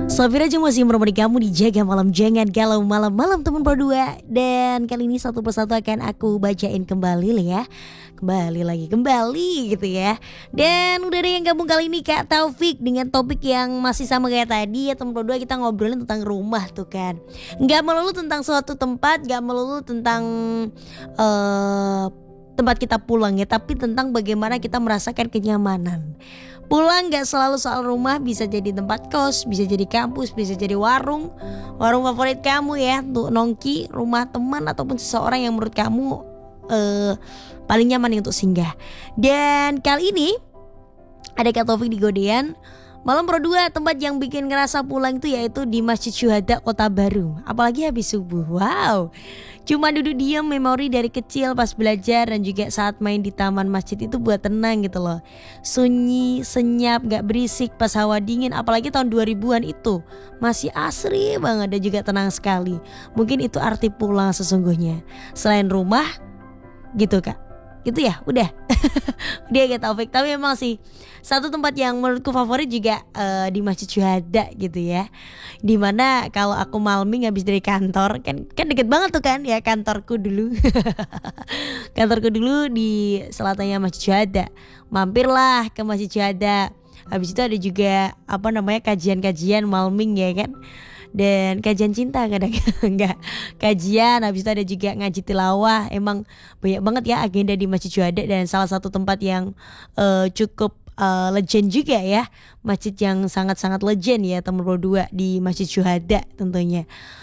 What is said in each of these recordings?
Safira aja masih menemani kamu di Jaga Malam. Jangan galau malam-malam teman berdua. Dan kali ini satu persatu akan aku bacain kembali lah ya. Kembali gitu ya. Dan udah ada yang gabung kali ini Kak Taufik dengan topik yang masih sama kayak tadi ya teman berdua. Kita ngobrolin tentang rumah tuh kan. Gak melulu tentang suatu tempat, gak melulu tentang tempat kita pulang ya, tapi tentang bagaimana kita merasakan kenyamanan. Pulang gak selalu soal rumah, bisa jadi tempat kos, bisa jadi kampus, bisa jadi warung favorit kamu ya, untuk nongki, rumah teman ataupun seseorang yang menurut kamu paling nyaman untuk singgah. Dan kali ini ada Kak Taufik di Godean. Malam Pro 2, tempat yang bikin ngerasa pulang itu yaitu di Masjid Syuhada Kota Baru. Apalagi habis subuh. Wow. Cuma duduk diam, memori dari kecil pas belajar dan juga saat main di taman masjid itu buat tenang gitu loh. Sunyi, senyap, gak berisik pas hawa dingin. Apalagi tahun 2000-an itu masih asri banget dan juga tenang sekali. Mungkin itu arti pulang sesungguhnya. Selain rumah gitu Kak. Gitu ya, udah. Dia Kak Taufik. Tapi memang sih satu tempat yang menurutku favorit juga di Masjid Syuhada gitu ya. Dimana kalau aku malming habis dari kantor, kan deket banget tuh kan ya kantorku dulu. Kantorku dulu di selatannya Masjid Syuhada. Mampirlah ke Masjid Syuhada. Habis itu ada juga kajian-kajian malming ya kan. Dan kajian cinta kadang enggak kajian, habis itu ada juga ngaji tilawah. Emang banyak banget ya agenda di Masjid Syuhada, dan salah satu tempat yang cukup legend juga ya, masjid yang sangat-sangat legend ya teman berdua di Masjid Syuhada tentunya.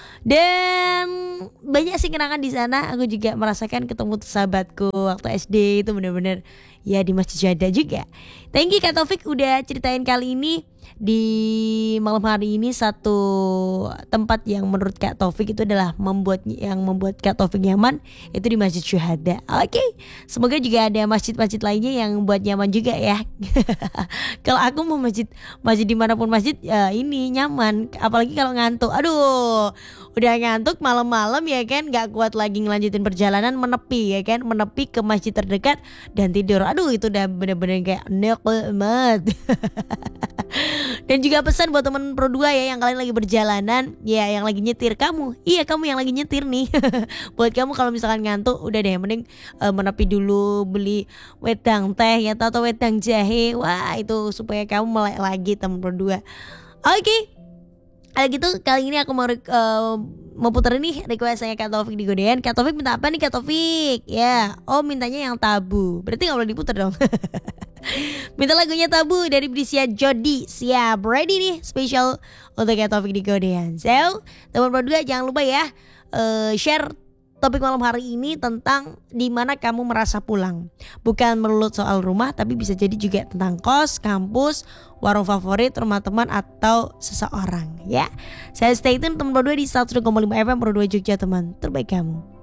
Dan banyak sih kenangan di sana. Aku juga merasakan ketemu sahabatku waktu SD itu benar-benar ya di Masjid Syuhada juga. Thank you Kak Taufik udah ceritain kali ini. Di malam hari ini satu tempat yang menurut Kak Taufik itu adalah membuat Kak Taufik nyaman itu di Masjid Syuhada. Oke, semoga juga ada masjid-masjid lainnya yang buat nyaman juga ya. Kalau aku mau masjid dimanapun masjid ini nyaman, apalagi kalau ngantuk. Aduh, udah ngantuk malam-malam ya kan, gak kuat lagi ngelanjutin perjalanan, menepi ya kan, menepi ke masjid terdekat dan tidur. Aduh, itu udah bener-bener kayak nikmat. Dan juga pesan buat temen Pro 2 ya yang kalian lagi berjalanan, ya yang lagi nyetir kamu. Iya, kamu yang lagi nyetir nih. Buat kamu kalau misalkan ngantuk, udah deh mending menepi dulu, beli wedang teh ya atau wedang jahe. Wah, itu supaya kamu melek lagi temen Pro 2. Oke. Gitu kali ini aku mau puter nih request saya Kak Taufik di Godean. Kak Taufik minta apa nih Kak Taufik? Ya, mintanya yang Tabu. Berarti gak boleh diputer dong. Minta lagunya Tabu dari Brisia Jody. Siap, ready nih spesial untuk Kak Taufik di Godean. So, teman berdua jangan lupa ya share topik malam hari ini tentang di mana kamu merasa pulang. Bukan melulu soal rumah, tapi bisa jadi juga tentang kos, kampus, warung favorit, rumah teman atau seseorang ya. Saya stay tune teman berdua di 101,5 FM Pro 2 Jogja, teman terbaik kamu.